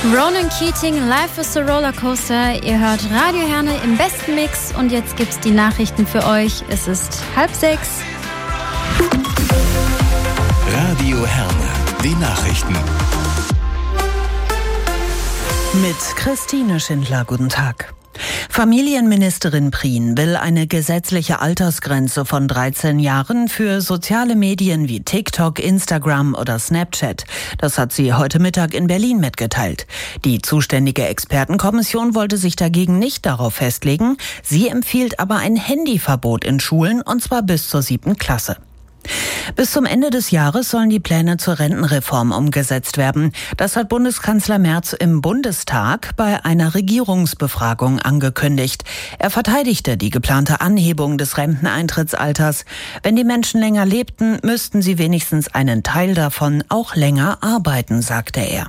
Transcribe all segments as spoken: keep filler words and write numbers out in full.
Ronan Keating, Life is a Rollercoaster. Ihr hört Radio Herne im besten Mix und jetzt gibt's die Nachrichten für euch. Es ist halb sechs. Radio Herne, die Nachrichten. Mit Christine Schindler, guten Tag. Familienministerin Prien will eine gesetzliche Altersgrenze von dreizehn Jahren für soziale Medien wie TikTok, Instagram oder Snapchat. Das hat sie heute Mittag in Berlin mitgeteilt. Die zuständige Expertenkommission wollte sich dagegen nicht darauf festlegen. Sie empfiehlt aber ein Handyverbot in Schulen, und zwar bis zur siebten Klasse. Bis zum Ende des Jahres sollen die Pläne zur Rentenreform umgesetzt werden. Das hat Bundeskanzler Merz im Bundestag bei einer Regierungsbefragung angekündigt. Er verteidigte die geplante Anhebung des Renteneintrittsalters. Wenn die Menschen länger lebten, müssten sie wenigstens einen Teil davon auch länger arbeiten, sagte er.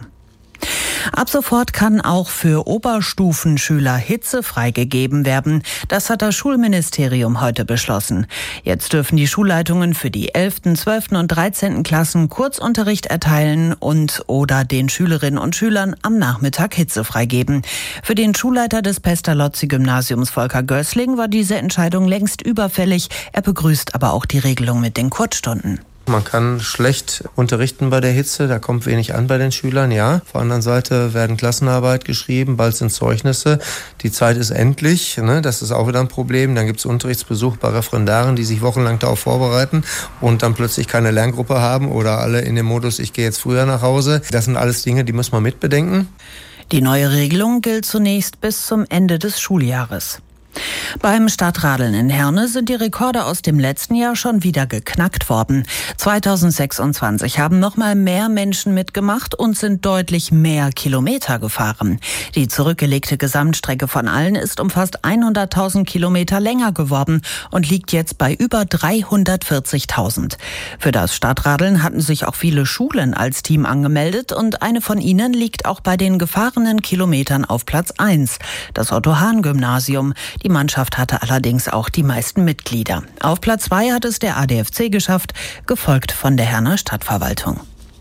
Ab sofort kann auch für Oberstufenschüler Hitze freigegeben werden. Das hat das Schulministerium heute beschlossen. Jetzt dürfen die Schulleitungen für die elften, zwölften und dreizehnten Klassen Kurzunterricht erteilen und oder den Schülerinnen und Schülern am Nachmittag Hitze freigeben. Für den Schulleiter des Pestalozzi-Gymnasiums Volker Gößling war diese Entscheidung längst überfällig. Er begrüßt aber auch die Regelung mit den Kurzstunden. Man kann schlecht unterrichten bei der Hitze, da kommt wenig an bei den Schülern, ja. Auf der anderen Seite werden Klassenarbeit geschrieben, bald sind Zeugnisse. Die Zeit ist endlich, ne? Das ist auch wieder ein Problem. Dann gibt es Unterrichtsbesuch bei Referendaren, die sich wochenlang darauf vorbereiten und dann plötzlich keine Lerngruppe haben oder alle in dem Modus, ich gehe jetzt früher nach Hause. Das sind alles Dinge, die muss man mitbedenken. Die neue Regelung gilt zunächst bis zum Ende des Schuljahres. Beim Stadtradeln in Herne sind die Rekorde aus dem letzten Jahr schon wieder geknackt worden. zweitausendsechsundzwanzig haben noch mal mehr Menschen mitgemacht und sind deutlich mehr Kilometer gefahren. Die zurückgelegte Gesamtstrecke von allen ist um fast hunderttausend Kilometer länger geworden und liegt jetzt bei über dreihundertvierzigtausend. Für das Stadtradeln hatten sich auch viele Schulen als Team angemeldet und eine von ihnen liegt auch bei den gefahrenen Kilometern auf Platz eins, das Otto-Hahn-Gymnasium. Die Mannschaft hatte allerdings auch die meisten Mitglieder. Auf Platz zwei hat es der A D F C geschafft, gefolgt von der Herner Stadtverwaltung.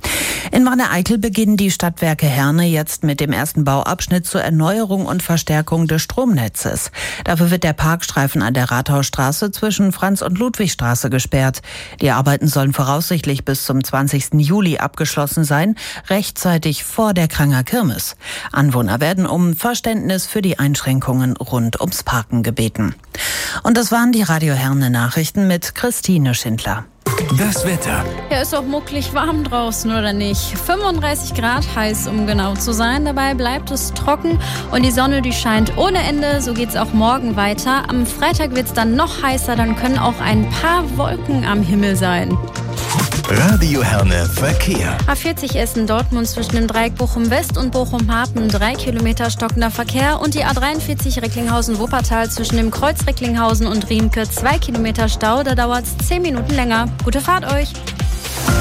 In Wanne-Eickel beginnen die Stadtwerke Herne jetzt mit dem ersten Bauabschnitt zur Erneuerung und Verstärkung des Stromnetzes. Dafür wird der Parkstreifen an der Rathausstraße zwischen Franz- und Ludwigstraße gesperrt. Die Arbeiten sollen voraussichtlich bis zum zwanzigsten Juli abgeschlossen sein, rechtzeitig vor der Kranger Kirmes. Anwohner werden um Verständnis für die Einschränkungen rund ums Parken gebeten. Und das waren die Radio Herne Nachrichten mit Christine Schindler. Das Wetter. Ja, ist auch mucklig warm draußen, oder nicht? fünfunddreißig Grad heiß, um genau zu sein. Dabei bleibt es trocken und die Sonne, die scheint ohne Ende. So geht's auch morgen weiter. Am Freitag wird's dann noch heißer. Dann können auch ein paar Wolken am Himmel sein. Radio Herne Verkehr. A vierzig Essen-Dortmund zwischen dem Dreieck Bochum-West und Bochum-Harpen, drei Kilometer stockender Verkehr. Und die A dreiundvierzig Recklinghausen-Wuppertal zwischen dem Kreuz Recklinghausen und Riemke, zwei Kilometer Stau. Da dauert's zehn Minuten länger. Gute Fahrt euch!